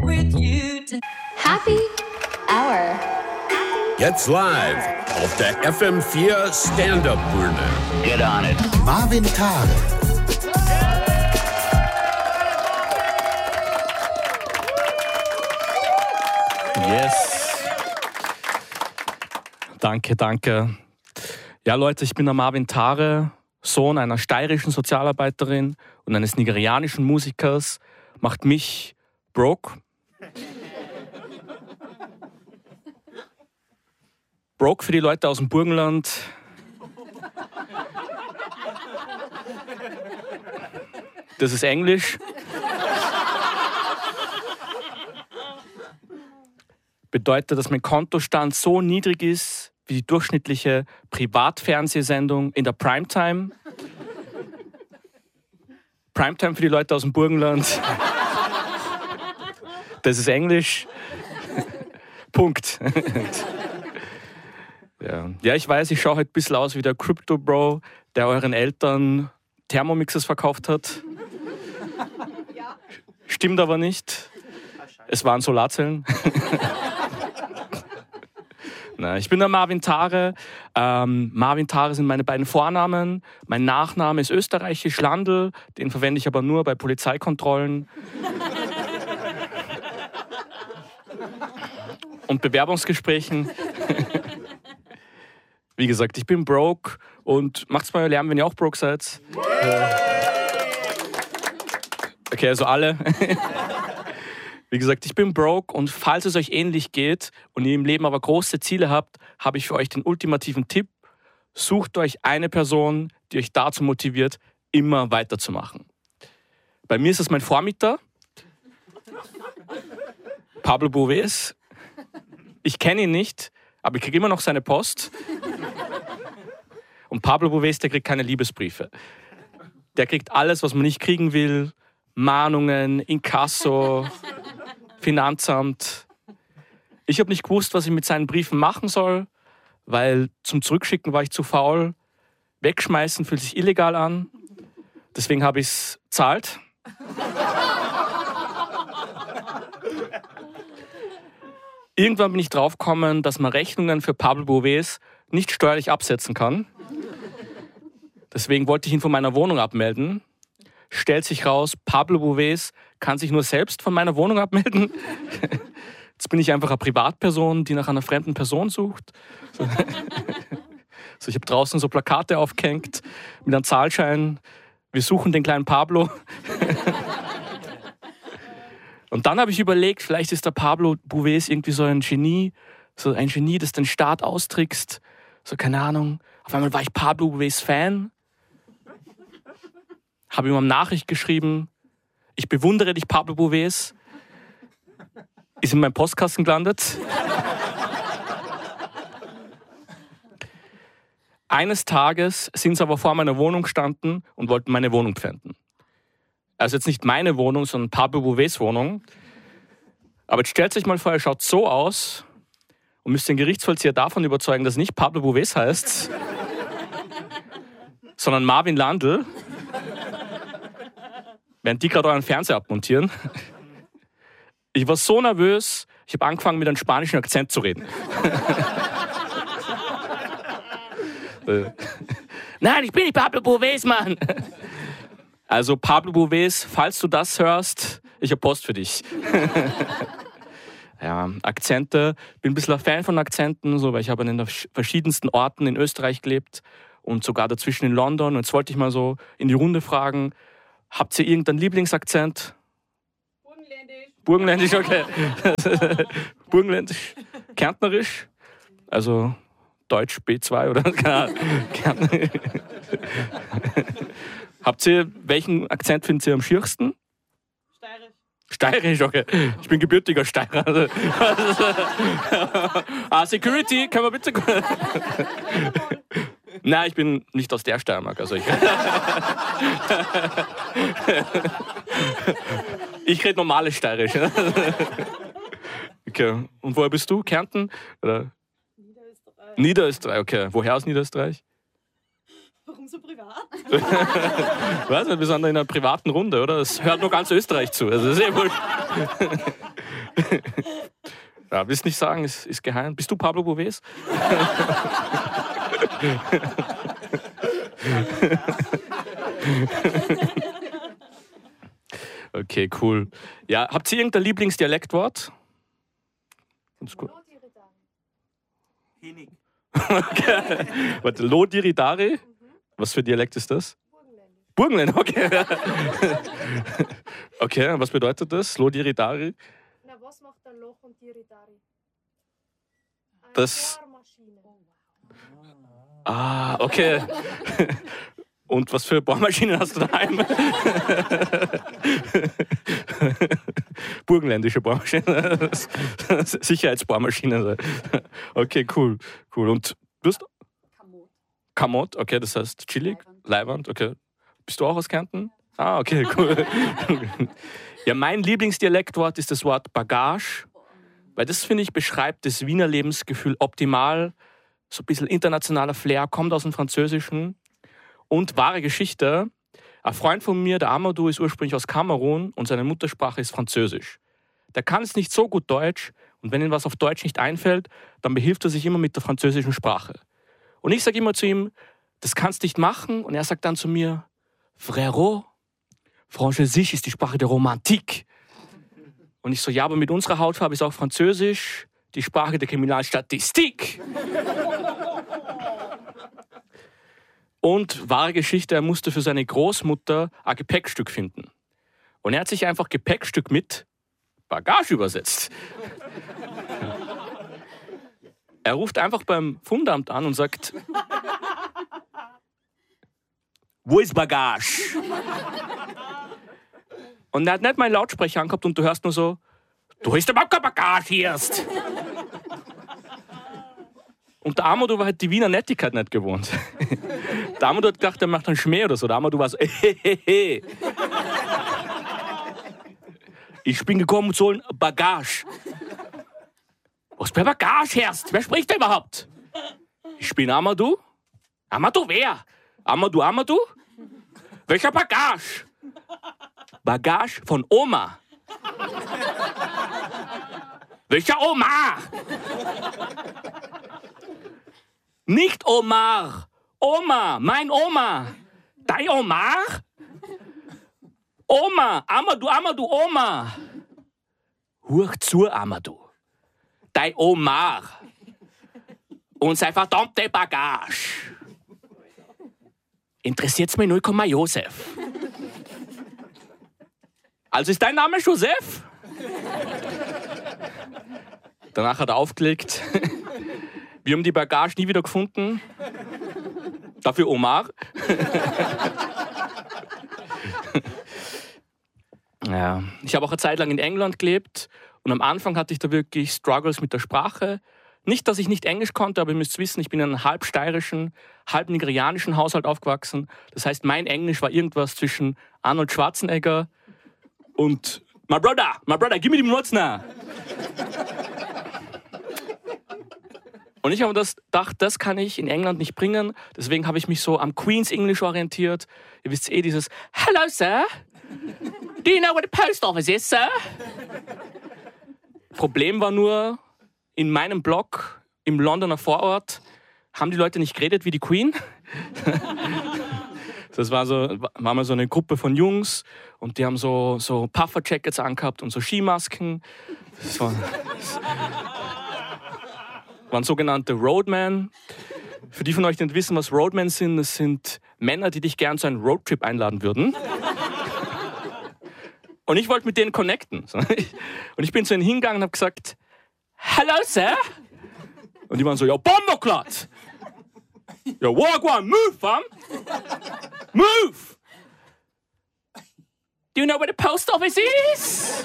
Happy Hour. Jetzt live auf der FM4 Stand-Up-Bühne. Get on it. Marvin Thare. Yes. Danke. Ja, Leute, ich bin der Marvin Thare, Sohn einer steirischen Sozialarbeiterin und eines nigerianischen Musikers. Macht mich broke. Broke für die Leute aus dem Burgenland. Das ist Englisch. Bedeutet, dass mein Kontostand so niedrig ist wie die durchschnittliche Privatfernsehsendung in der Primetime. Primetime für die Leute aus dem Burgenland. Das ist Englisch. Punkt. Ja, ich weiß, ich schaue heute ein bisschen aus wie der Crypto-Bro, der euren Eltern Thermomixes verkauft hat. Ja. Stimmt aber nicht. Es waren Solarzellen. Na, ich bin der Marvin Thare. Marvin Thare sind meine beiden Vornamen. Mein Nachname ist österreichisch, Landl. Den verwende ich aber nur bei Polizeikontrollen. Und Bewerbungsgesprächen. Wie gesagt, ich bin broke und macht's mal Lärm, wenn ihr auch broke seid. Okay, also alle. Wie gesagt, ich bin broke und falls es euch ähnlich geht und ihr im Leben aber große Ziele habt, habe ich für euch den ultimativen Tipp. Sucht euch eine Person, die euch dazu motiviert, immer weiterzumachen. Bei mir ist es mein Vormieter, Pablo Bouvet. Ich kenne ihn nicht, aber ich kriege immer noch seine Post. Und Pablo Bouvet, der kriegt keine Liebesbriefe. Der kriegt alles, was man nicht kriegen will. Mahnungen, Inkasso, Finanzamt. Ich habe nicht gewusst, was ich mit seinen Briefen machen soll, weil zum Zurückschicken war ich zu faul. Wegschmeißen fühlt sich illegal an. Deswegen habe ich es zahlt. Irgendwann bin ich draufgekommen, dass man Rechnungen für Pablo Bouvet nicht steuerlich absetzen kann. Deswegen wollte ich ihn von meiner Wohnung abmelden. Stellt sich raus, Pablo Bouvet kann sich nur selbst von meiner Wohnung abmelden. Jetzt bin ich einfach eine Privatperson, die nach einer fremden Person sucht. So, ich habe draußen so Plakate aufgehängt mit einem Zahlschein. Wir suchen den kleinen Pablo. Und dann habe ich überlegt, vielleicht ist der Pablo Bouvet irgendwie so ein Genie, das den Staat austrickst. So, keine Ahnung. Auf einmal war ich Pablo Bouvets Fan. Habe ihm eine Nachricht geschrieben. Ich bewundere dich, Pablo Bouvet. Ist in meinem Postkasten gelandet. Eines Tages sind sie aber vor meiner Wohnung gestanden und wollten meine Wohnung pfänden. Also jetzt nicht meine Wohnung, sondern Pablo Bouvets Wohnung. Aber jetzt stellt euch mal vor, er schaut so aus und müsst den Gerichtsvollzieher davon überzeugen, dass es nicht Pablo Bouvet heißt, sondern Marvin Landl. Während die gerade euren Fernseher abmontieren. Ich war so nervös, ich habe angefangen mit einem spanischen Akzent zu reden. Nein, ich bin nicht Pablo Bouvet, Mann. Also Pablo Bouvet, falls du das hörst, ich habe Post für dich. Ja, Akzente, bin ein bisschen ein Fan von Akzenten, so, weil ich habe an den verschiedensten Orten in Österreich gelebt und sogar dazwischen in London. Und jetzt wollte ich mal so in die Runde fragen, habt ihr irgendeinen Lieblingsakzent? Burgenländisch, okay. Burgenländisch, Kärntnerisch, also Deutsch B2 oder Kärntnerisch. Habt ihr, welchen Akzent findet ihr am schiersten? Steirisch, okay. Ich bin gebürtiger Steirer. Security, kann man bitte... Nein, ich bin nicht aus der Steiermark. Also ich rede normales Steirisch. Okay. Und woher bist du? Kärnten? Oder? Niederösterreich. Niederösterreich, okay. Woher aus Niederösterreich? Warum so privat? Was? Wir sind in einer privaten Runde, oder? Das hört nur ganz Österreich zu. Also das ist wurscht. Ja, willst nicht sagen, es ist geheim. Bist du Pablo Bouvet? Okay, cool. Ja, habt ihr irgendein Lieblingsdialektwort? Ganz gut. Okay. Warte, Lodiridari? Was für Dialekt ist das? Burgenländisch. Okay. Okay, was bedeutet das? Lodiridari? Na, was macht ein Loch und Diridari? Eine Das- Bohrmaschine. Ah, okay. Und was für Bohrmaschinen hast du daheim? Burgenländische Bohrmaschine. Sicherheitsbohrmaschine. Okay, cool. Und du bist? Kamot, okay, das heißt chillig, Leiwand, okay. Bist du auch aus Kärnten? Ah, okay, cool. Ja, mein Lieblingsdialektwort ist das Wort Bagage, weil das, finde ich, beschreibt das Wiener Lebensgefühl optimal. So ein bisschen internationaler Flair, kommt aus dem Französischen. Und wahre Geschichte, ein Freund von mir, der Amadou, ist ursprünglich aus Kamerun und seine Muttersprache ist Französisch. Der kann es nicht so gut Deutsch und wenn ihm was auf Deutsch nicht einfällt, dann behilft er sich immer mit der französischen Sprache. Und ich sage immer zu ihm, das kannst du nicht machen. Und er sagt dann zu mir, Frérot, Französisch ist die Sprache der Romantik. Und ich so, ja, aber mit unserer Hautfarbe ist auch Französisch die Sprache der Kriminalstatistik. Und wahre Geschichte, er musste für seine Großmutter ein Gepäckstück finden. Und er hat sich einfach Gepäckstück mit Bagage übersetzt. Er ruft einfach beim Fundamt an und sagt, wo ist Bagage? Und er hat nicht meinen Lautsprecher angehabt und du hörst nur so, du hast überhaupt kein Bagage hier. Und der Amadou war halt die Wiener Nettigkeit nicht gewohnt. Der Amadou hat gedacht, er macht einen Schmäh oder so. Der Amadou war so, ich bin gekommen und soll Bagage. Was für Bagage herrscht? Wer spricht da überhaupt? Ich bin Amadou. Amadou wer? Amadou? Welcher Bagage? Bagage von Oma. Welcher Oma? Nicht Omar. Oma, mein Oma. Dein Omar? Oma, Amadou, Oma. Hurch zu, Amadou. Dein Omar. Und sein verdammte Bagage. Interessiert's mich 0, Josef. Also ist dein Name Josef? Danach hat er aufgelegt. Wir haben die Bagage nie wieder gefunden. Dafür Omar. Ja. Ich habe auch eine Zeit lang in England gelebt und am Anfang hatte ich da wirklich Struggles mit der Sprache. Nicht, dass ich nicht Englisch konnte, aber ihr müsst wissen, ich bin in einem halb steirischen, halb nigerianischen Haushalt aufgewachsen. Das heißt, mein Englisch war irgendwas zwischen Arnold Schwarzenegger und My brother, give me the notes now. Und ich habe gedacht, das kann ich in England nicht bringen. Deswegen habe ich mich so am Queen's English orientiert. Ihr wisst dieses Hello, sir. Do you know where the post office is, sir? Problem war nur, in meinem Blog im Londoner Vorort haben die Leute nicht geredet wie die Queen. Das war mal so eine Gruppe von Jungs und die haben so Puffer-Jackets angehabt und so Skimasken. Das waren sogenannte Roadmen. Für die von euch, die nicht wissen, was Roadmen sind, das sind Männer, die dich gern zu einem Roadtrip einladen würden. Und ich wollte mit denen connecten. Und ich bin zu ihnen hingegangen und habe gesagt, Hello, sir. Und die waren so, ja, Bomberklat. Ja, wagwan, move, fam. Move. Do you know where the post office is?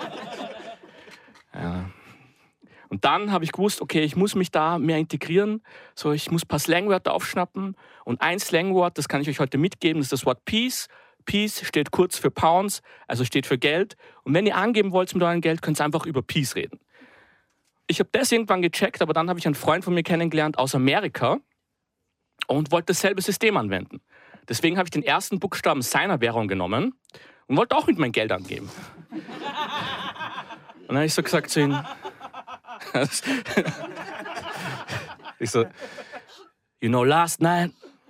Ja. Und dann habe ich gewusst, okay, ich muss mich da mehr integrieren. So, ich muss ein paar Slangwörter aufschnappen. Und ein Slangwort, das kann ich euch heute mitgeben, das ist das Wort Peace. Peace steht kurz für Pounds, also steht für Geld. Und wenn ihr angeben wollt mit eurem Geld, könnt ihr einfach über Peace reden. Ich habe das irgendwann gecheckt, aber dann habe ich einen Freund von mir kennengelernt aus Amerika. und wollte dasselbe System anwenden. Deswegen habe ich den ersten Buchstaben seiner Währung genommen und wollte auch mit mein Geld angeben. Und dann habe ich so gesagt zu ihm, ich so, you know, last night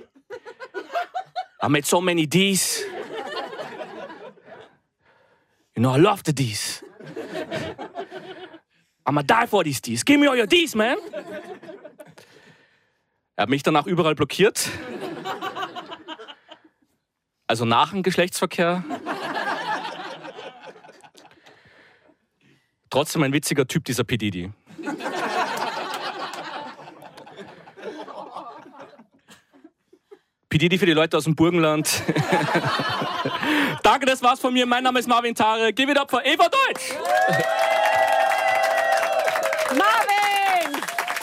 I made so many D's. You know, I love the D's. I'ma die for these D's. Give me all your D's, man. Er hat mich danach überall blockiert. Also nach dem Geschlechtsverkehr. Trotzdem ein witziger Typ, dieser P. Diddy. P. Diddy für die Leute aus dem Burgenland. Danke, das war's von mir. Mein Name ist Marvin Tare. Give it up für Eva Deutsch. Marvin!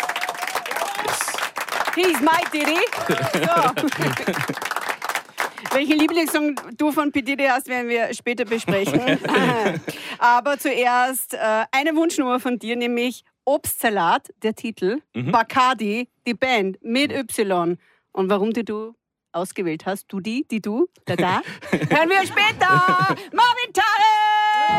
He's my Diddy. So. Welche Lieblingssong du von P. Diddy hast, werden wir später besprechen. Aber zuerst eine Wunschnummer von dir, nämlich Obstsalat, der Titel, Bacardi, die Band mit Y. Und warum du ausgewählt hast, du, da, hören wir später. Marvin Tare!